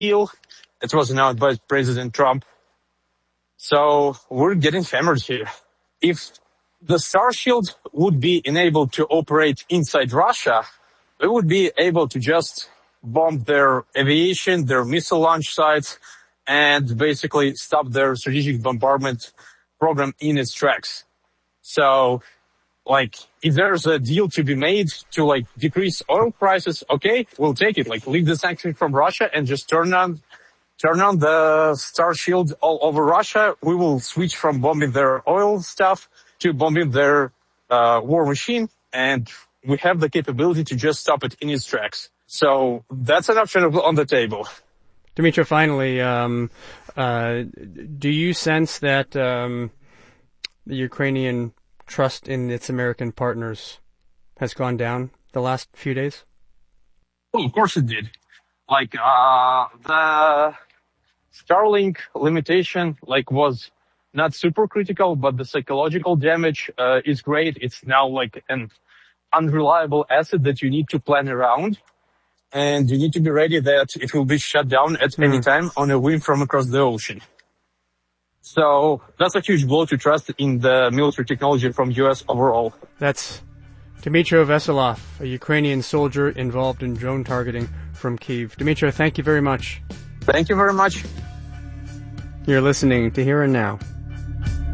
deal. It was announced by President Trump. So we're getting hammered here. If the Starshield would be enabled to operate inside Russia, we would be able to just bomb their aviation, their missile launch sites, and basically stop their strategic bombardment program in its tracks. So, if there's a deal to be made to, decrease oil prices, okay, we'll take it. Leave the sanctions from Russia and just turn on the Starshield all over Russia. We will switch from bombing their oil stuff to bombing their war machine, and we have the capability to just stop it in its tracks. So that's an option on the table. Dmytro, finally, do you sense that the Ukrainian trust in its American partners has gone down the last few days? Well, of course it did. The Starlink limitation, was not super critical, but the psychological damage is great. It's now an unreliable asset that you need to plan around, and you need to be ready that it will be shut down at any time on a whim from across the ocean. So that's a huge blow to trust in the military technology from U.S. overall. That's Dmytro Veselov, a Ukrainian soldier involved in drone targeting from Kyiv. Dmytro, thank you very much. Thank you very much. You're listening to Here and Now.